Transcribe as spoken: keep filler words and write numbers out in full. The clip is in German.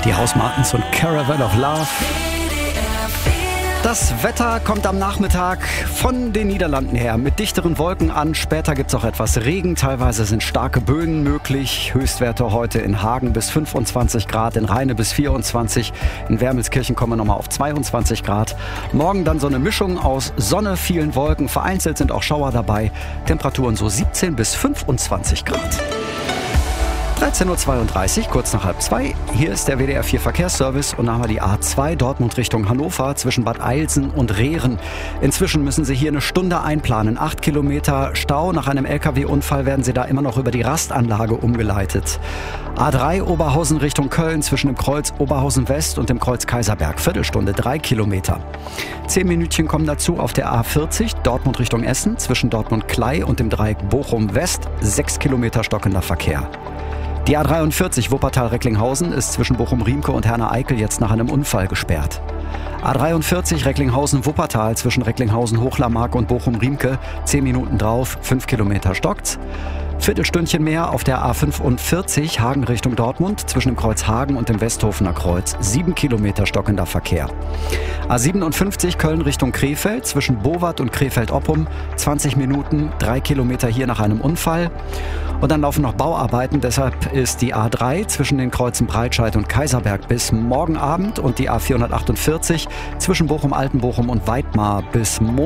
Die House Martins und Caravan of Love. Das Wetter kommt am Nachmittag von den Niederlanden her mit dichteren Wolken an. Später gibt es auch etwas Regen. Teilweise sind starke Böen möglich. Höchstwerte heute in Hagen bis fünfundzwanzig Grad, in Rheine bis vierundzwanzig. In Wermelskirchen kommen wir nochmal auf zweiundzwanzig Grad. Morgen dann so eine Mischung aus Sonne, vielen Wolken. Vereinzelt sind auch Schauer dabei. Temperaturen so siebzehn bis fünfundzwanzig Grad. dreizehn Uhr zweiunddreißig, kurz nach halb zwei. Hier ist der W D R vier Verkehrsservice und da haben wir die A zwei Dortmund Richtung Hannover zwischen Bad Eilsen und Rehren. Inzwischen müssen Sie hier eine Stunde einplanen. Acht Kilometer Stau. Nach einem L K W-Unfall werden Sie da immer noch über die Rastanlage umgeleitet. A drei Oberhausen Richtung Köln zwischen dem Kreuz Oberhausen West und dem Kreuz Kaiserberg. Viertelstunde, drei Kilometer. Zehn Minütchen kommen dazu auf der A vierzig Dortmund Richtung Essen zwischen Dortmund-Klei und dem Dreieck Bochum West. Sechs Kilometer stockender Verkehr. Die A dreiundvierzig Wuppertal-Recklinghausen ist zwischen Bochum-Riemke und Herne-Eickel jetzt nach einem Unfall gesperrt. A dreiundvierzig Recklinghausen-Wuppertal zwischen Recklinghausen-Hochlarmark und Bochum-Riemke. Zehn Minuten drauf, fünf Kilometer stockt's. Viertelstündchen mehr auf der A fünfundvierzig Hagen Richtung Dortmund zwischen dem Kreuz Hagen und dem Westhofener Kreuz. Sieben Kilometer stockender Verkehr. A siebenundfünfzig Köln Richtung Krefeld zwischen Bowat und Krefeld-Oppum. zwanzig Minuten, drei Kilometer hier nach einem Unfall. Und dann laufen noch Bauarbeiten, deshalb ist die A drei zwischen den Kreuzen Breitscheid und Kaiserberg bis morgen Abend und die A vierhundertachtundvierzig zwischen Bochum-Altenbochum und Weidmar bis Montag.